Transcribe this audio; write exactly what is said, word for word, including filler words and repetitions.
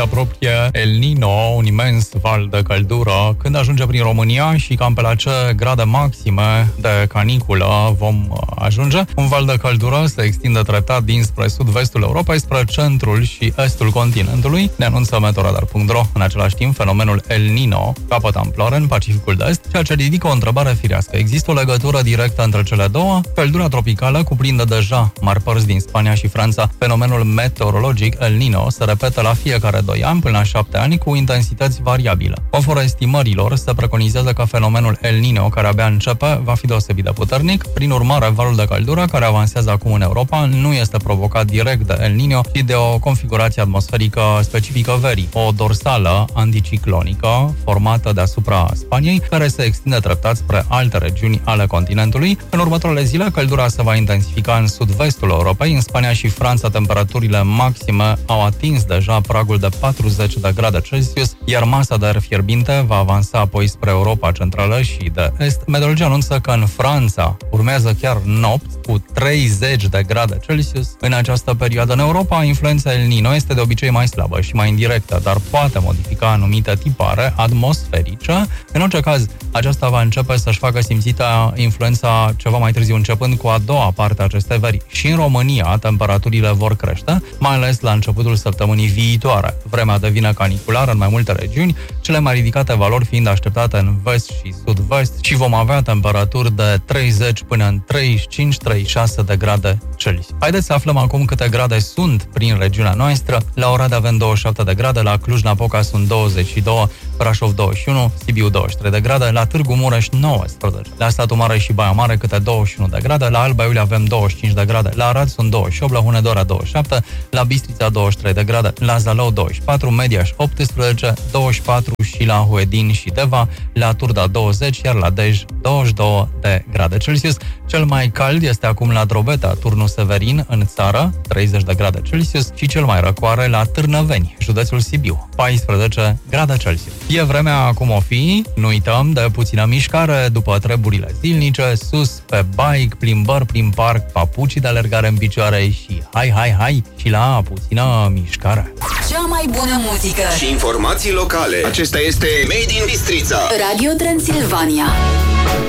se apropie El Nino, un imens val de căldură, când ajunge prin România și cam pe la ce grade maxime de caniculă vom ajunge. Un val de căldură se extinde treptat dinspre sud-vestul Europei spre centrul și estul continentului, ne anunță meteoradar punct ro. În același timp, fenomenul El Nino capătă amploare în Pacificul de Est, ceea ce ridică o întrebare firească. Există o legătură directă între cele două? Căldura tropicală cuprinde deja mari părți din Spania și Franța. Fenomenul meteorologic El Nino se repetă la fiecare doi ani până la șapte ani cu intensități variabile. Conform estimărilor, se preconizează că fenomenul El Nino, care abia începe, va fi deosebit de puternic. Prin urmare, valul de căldură care avansează acum în Europa nu este provocat direct de El Nino, ci de o configurație atmosferică specifică verii, o dorsală anticiclonică formată deasupra Spaniei, care se extinde treptat spre alte regiuni ale continentului. În următoarele zile, căldura se va intensifica în sud-vestul Europei. În Spania și Franța, temperaturile maxime au atins deja pragul de patruzeci de grade Celsius, iar masa de aer fierbinte va avansa apoi spre Europa Centrală și de Est. Meteorologii anunță că în Franța urmează chiar nopți cu treizeci de grade Celsius. În această perioadă în Europa, influența El Nino este de obicei mai slabă și mai indirectă, dar poate modifica anumite tipare atmosferice. În orice caz, aceasta va începe să-și facă simțită influența ceva mai târziu, începând cu a doua parte a acestei veri. Și în România, temperaturile vor crește, mai ales la începutul săptămânii viitoare. Vremea devine caniculară în mai multe regiuni, cele mai ridicate valori fiind așteptate în vest și sud-vest, și vom avea temperaturi de treizeci până în treizeci și cinci treizeci și șase de grade Celsius. Haideți să aflăm acum câte grade sunt prin regiunea noastră. La Oradea avem douăzeci și șapte de grade, la Cluj-Napoca sunt douăzeci și doi, Brașov douăzeci și unu, Sibiu douăzeci și trei de grade, la Târgu Mureș nouăsprezece, la Satu Mare și Baia Mare câte douăzeci și unu de grade, la Alba Iulia avem douăzeci și cinci de grade, la Arad sunt douăzeci și opt, la Hunedoara douăzeci și șapte, la Bistrița douăzeci și trei de grade, la Zalău douăzeci și patru, Mediaș optsprezece, douăzeci și patru și la Huedin și Deva, la Turda douăzeci, iar la Dej douăzeci și doi de grade Celsius. Cel mai cald este acum la Drobeta, Turnul Severin, în țară, treizeci de grade Celsius, și cel mai răcoare la Târnăveni, județul Sibiu, paisprezece grade Celsius. E vremea acum o fi, nu uităm de puțină mișcare după treburile zilnice, sus pe bike, plimbări prin parc, papuci de alergare în picioare și hai, hai, hai și la puțină mișcare. Cea mai bună muzică și informații locale. Acesta este Made in Bistrița. Radio Transilvania.